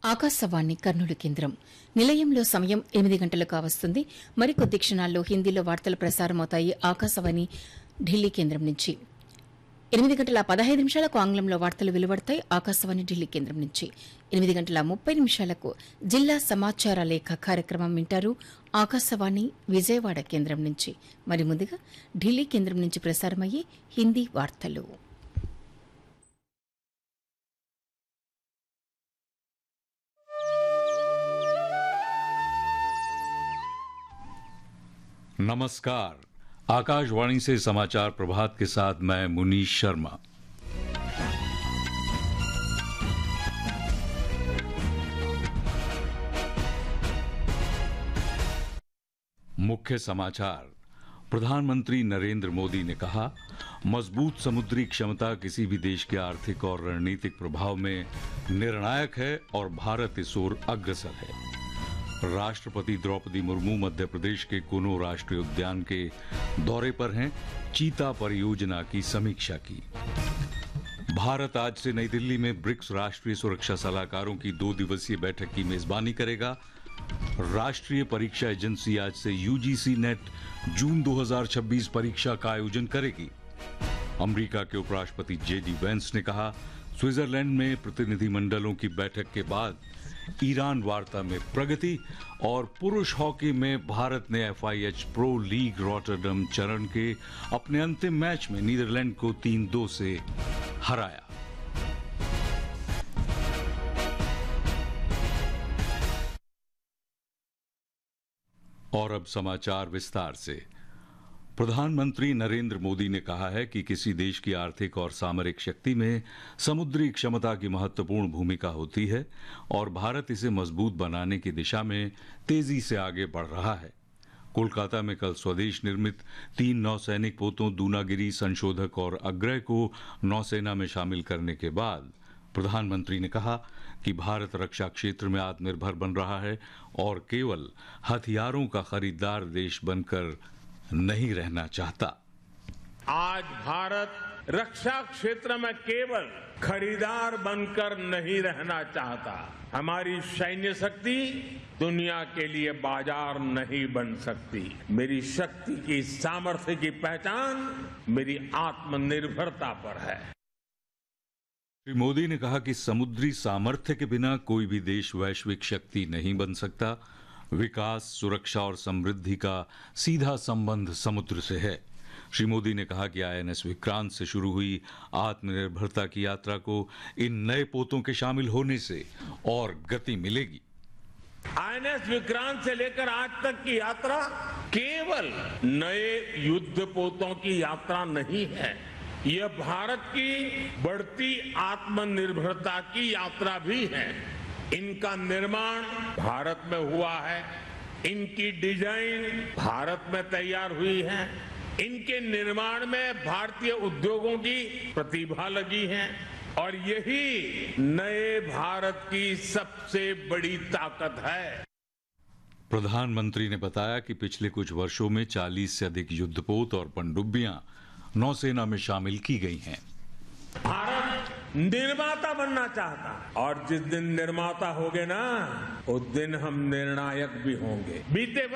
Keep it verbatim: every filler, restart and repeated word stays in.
ఆకాశవాణి కర్నూలు కేంద్రం నిలయంలో సమయం ఎనిమిది గంటలు కావస్తుంది. మరికొద్ది క్షణాల్లో హిందీలో వార్తలు ప్రసారమవుతాయి. ఆకాశవాణి ఢిల్లీ కేంద్రం నుంచి ఎనిమిది గంటల పదహైదు నిమిషాలకు ఆంగ్లంలో వార్తలు వెలువడతాయి. ఆకాశవాణి ఢిల్లీ కేంద్రం నుంచి ఎనిమిది గంటల ముప్పై నిమిషాలకు జిల్లా సమాచార లేఖ కార్యక్రమం వింటారు. ఆకాశవాణి విజయవాడ కేంద్రం నుంచి. మరి ముందుగా ఢిల్లీ కేంద్రం నుంచి ప్రసారమయ్యే హిందీ వార్తలు. नमस्कार। आकाशवाणी से समाचार प्रभात के साथ मैं मुनीश शर्मा। मुख्य समाचार। प्रधानमंत्री नरेंद्र मोदी ने कहा, मजबूत समुद्री क्षमता किसी भी देश के आर्थिक और रणनीतिक प्रभाव में निर्णायक है और भारत इस ओर अग्रसर है। राष्ट्रपति द्रौपदी मुर्मू मध्य प्रदेश के कुनो राष्ट्रीय उद्यान के दौरे पर हैं। चीता परियोजना की समीक्षा की। भारत आज से नई दिल्ली में ब्रिक्स राष्ट्रीय सुरक्षा सलाहकारों की दो दिवसीय बैठक की मेजबानी करेगा। राष्ट्रीय परीक्षा एजेंसी आज से यूजीसी नेट जून दो हज़ार छब्बीस परीक्षा का आयोजन करेगी। अमेरिका के उपराष्ट्रपति जेडी वेंस ने कहा, स्विट्जरलैंड में प्रतिनिधिमंडलों की बैठक के बाद ईरान वार्ता में प्रगति। और पुरुष हॉकी में भारत ने एफआईएच प्रो लीग रॉटरडम चरण के अपने अंतिम मैच में नीदरलैंड को तीन दो से हराया। और अब समाचार विस्तार से। प्रधानमंत्री नरेंद्र मोदी ने कहा है कि किसी देश की आर्थिक और सामरिक शक्ति में समुद्री क्षमता की महत्वपूर्ण भूमिका होती है और भारत इसे मजबूत बनाने की दिशा में तेजी से आगे बढ़ रहा है। कोलकाता में कल स्वदेश निर्मित तीन नौसैनिक पोतों दूनागिरी, संशोधक और अग्रय को नौसेना में शामिल करने के बाद प्रधानमंत्री ने कहा कि भारत रक्षा क्षेत्र में आत्मनिर्भर बन रहा है और केवल हथियारों का खरीदार देश बनकर नहीं रहना चाहता। आज भारत रक्षा क्षेत्र में केवल खरीदार बनकर नहीं रहना चाहता। हमारी सैन्य शक्ति दुनिया के लिए बाजार नहीं बन सकती। मेरी शक्ति की, सामर्थ्य की पहचान मेरी आत्मनिर्भरता पर है। श्री मोदी ने कहा कि समुद्री सामर्थ्य के बिना कोई भी देश वैश्विक शक्ति नहीं बन सकता। विकास, सुरक्षा और समृद्धि का सीधा संबंध समुद्र से है। श्री मोदी ने कहा कि आईएनएस विक्रांत से शुरू हुई आत्मनिर्भरता की यात्रा को इन नए पोतों के शामिल होने से और गति मिलेगी। आईएनएस विक्रांत से लेकर आज तक की यात्रा केवल नए युद्ध पोतों की यात्रा नहीं है, यह भारत की बढ़ती आत्मनिर्भरता की यात्रा भी है। इनका निर्माण भारत में हुआ है, इनकी डिजाइन भारत में तैयार हुई है, इनके निर्माण में भारतीय उद्योगों की प्रतिभा लगी है और यही नए भारत की सबसे बड़ी ताकत है। प्रधानमंत्री ने बताया कि पिछले कुछ वर्षों में चालीस से अधिक युद्धपोत और पनडुब्बियां नौसेना में शामिल की गई हैं। भारत निर्माता बनना चाहता और जिस दिन निर्माता होगे ना, उस दिन हम निर्णायक भी होंगे। बीते